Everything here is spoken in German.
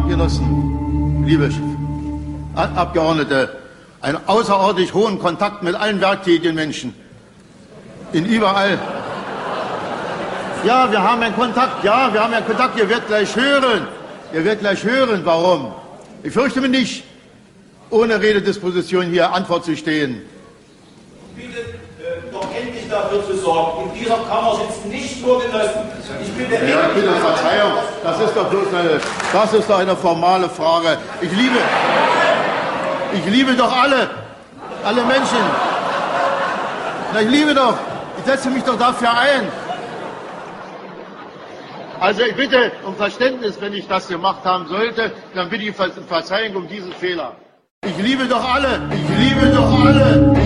Genossen, liebe Abgeordnete, einen außerordentlich hohen Kontakt mit allen werktätigen Menschen. In überall. Ja, wir haben einen Kontakt. Ja, wir haben einen Kontakt. Ihr werdet gleich hören. Ihr werdet gleich hören, warum. Ich fürchte mich nicht, ohne Rededisposition hier Antwort zu stehen. Bitte doch endlich dafür zu sorgen. In dieser Kammer sitzen nicht nur Genossen. Ich bitte ja, bitte Verzeihung. Das ist doch eine formale Frage. Ich liebe doch alle Menschen. Na, ich liebe doch. Ich setze mich doch dafür ein. Also ich bitte um Verständnis, wenn ich das gemacht haben sollte, dann bitte ich Verzeihung um diesen Fehler. Ich liebe doch alle. Ich liebe doch alle.